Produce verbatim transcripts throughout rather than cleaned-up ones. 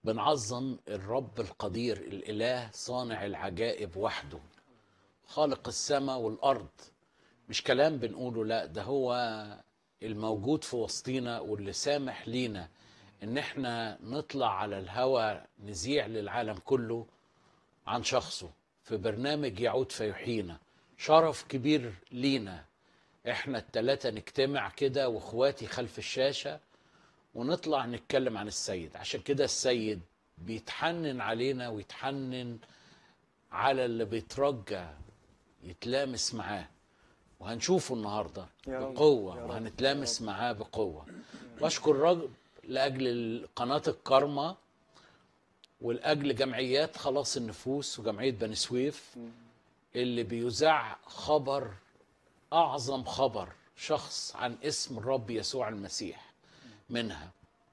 بنعظم الرب القدير الإله صانع العجائب وحده، خالق السماء والأرض. مش كلام بنقوله، لا، ده هو الموجود في وسطينا واللي سامح لينا ان احنا نطلع على الهوى نذيع للعالم كله عن شخصه في برنامج يعود فيحيينا. شرف كبير لينا احنا التلاتة نجتمع كده واخواتي خلف الشاشة ونطلع نتكلم عن السيد. عشان كده السيد بيتحنن علينا ويتحنن على اللي بيترجى يتلامس معاه، وهنشوفه النهارده بقوه وهنتلامس معاه بقوه. بشكر الرب لاجل قناه الكارما ولاجل جمعيات خلاص النفوس وجمعيه بني سويف اللي بيذاع خبر، اعظم خبر، شخص عن اسم الرب يسوع المسيح منها.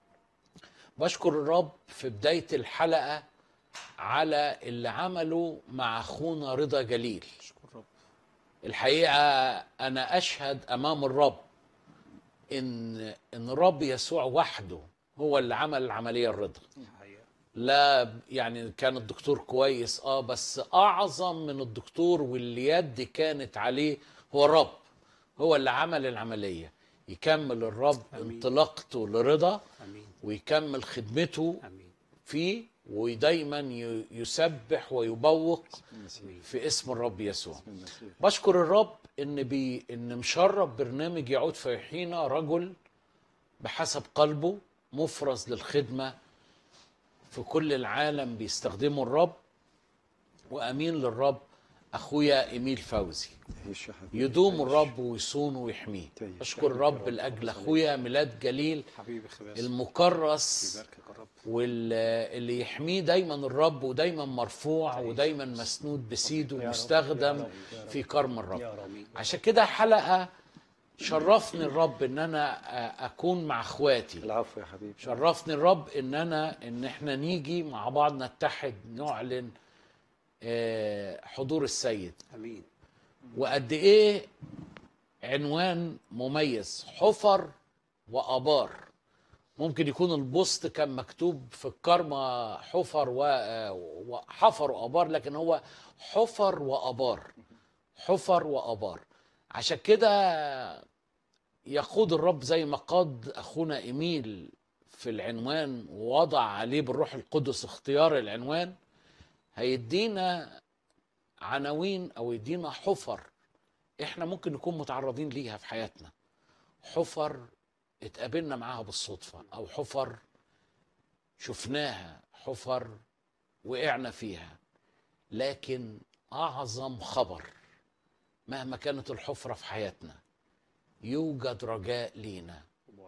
بشكر الرب في بدايه الحلقه على اللي عمله مع اخونا رضا جليل. الحقيقه انا اشهد امام الرب ان ان الرب يسوع وحده هو اللي عمل العمليه الرضا. لا يعني كان الدكتور كويس اه بس اعظم من الدكتور واللي يد كانت عليه هو الرب، هو اللي عمل العمليه. يكمل الرب أمين. انطلاقته لرضا أمين. ويكمل خدمته أمين. فيه، ودايما يسبح ويبوق في اسم الرب يسوع. بشكر الرب ان بي ان مشرف برنامج يعود فيحيينا رجل بحسب قلبه مفرز للخدمه في كل العالم بيستخدمه الرب، وامين للرب اخويا ايميل فوزي. يدوم الرب ويصونه ويحميه. اشكر الرب لاجل اخويا ميلاد جليل المكرس واللي يحميه دايما الرب، ودايما مرفوع ودايما مسنود بسيده ومستخدم في كرم الرب. عشان كده حلقه شرفني الرب ان انا اكون مع اخواتي. العفو يا حبيبي. شرفني الرب ان انا ان احنا نيجي مع بعض نتحد نعلن حضور السيد. امين. وقد ايه عنوان مميز، حفر وابار. ممكن يكون البوست كان مكتوب في الكرمة حفر وحفر وابار، لكن هو حفر وابار، حفر وابار. عشان كده يقود الرب زي ما قاد اخونا ايميل في العنوان ووضع عليه بالروح القدس اختيار العنوان، هيدينا عناوين او يدينا حفر احنا ممكن نكون متعرضين ليها في حياتنا. حفر اتقابلنا معاها بالصدفة، او حفر شفناها، حفر وقعنا فيها. لكن اعظم خبر مهما كانت الحفرة في حياتنا، يوجد رجاء لينا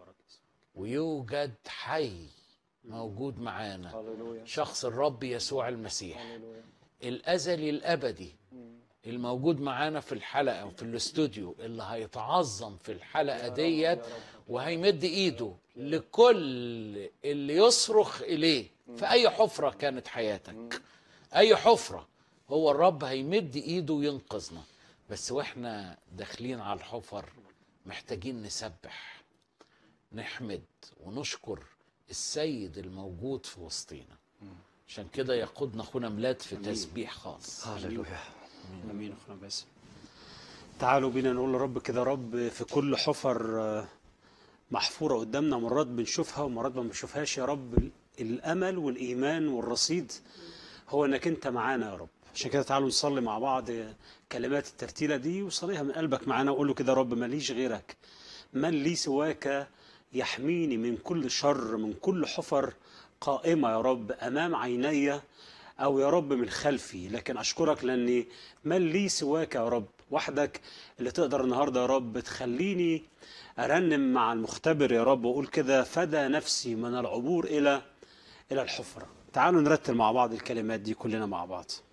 ويوجد حي موجود معانا، شخص الرب يسوع المسيح الازلي الابدي الموجود معانا في الحلقه وفي الاستوديو، اللي هيتعظم في الحلقه ديت وهيمد ايده لكل اللي يصرخ اليه في اي حفره كانت حياتك. اي حفره هو الرب هيمد ايده وينقذنا. بس واحنا داخلين على الحفر محتاجين نسبح، نحمد ونشكر السيد الموجود في وسطينا. عشان كده يقودنا اخونا ميلاد في تسبيح خاص. هللويا. امين. اخونا باسم، تعالوا بينا نقول لرب كده، رب في كل حفر محفوره قدامنا، مرات بنشوفها ومرات ما بنشوفهاش، يا رب الامل والايمان والرصيد هو انك انت معانا يا رب. عشان كده تعالوا نصلي مع بعض كلمات الترتيله دي، وصليها من قلبك معانا وقول له كده، رب ماليش غيرك، من لي سواك يحميني من كل شر، من كل حفر قائمة يا رب أمام عيني أو يا رب من خلفي. لكن أشكرك لأني من لي سواك يا رب، وحدك اللي تقدر النهاردة يا رب تخليني أرنم مع المختبر يا رب وأقول كده، فدى نفسي من العبور إلى إلى الحفرة. تعالوا نرتل مع بعض الكلمات دي كلنا مع بعض.